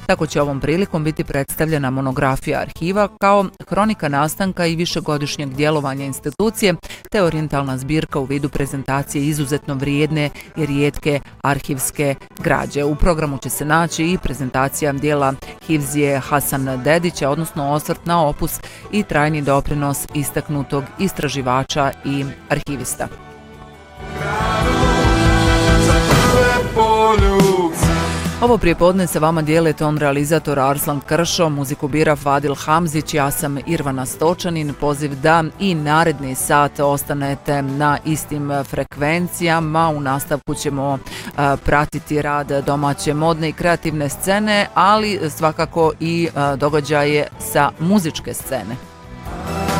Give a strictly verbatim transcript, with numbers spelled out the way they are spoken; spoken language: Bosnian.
Tako će ovom prilikom biti predstavljena monografija arhiva kao hronika nastanka i višegodišnjeg djelovanja institucije te orijentalna zbirka u vidu prezentacije izuzetno vrijedne i rijetke arhivske građe. U programu će se naći i prezentacija dijela Hivzije Hasan Dedića, odnosno osvrt na opus i trajni doprinos istaknutog istraživača i arhivista. Ovo prijepodne sa vama dijele ton realizator Arslan Kršo, muziku bira Fadil Hamzić, ja sam Irvana Stočanin. Poziv da i naredni sat ostanete na istim frekvencijama. U nastavku ćemo pratiti rad domaće modne i kreativne scene, ali svakako i događaje sa muzičke scene.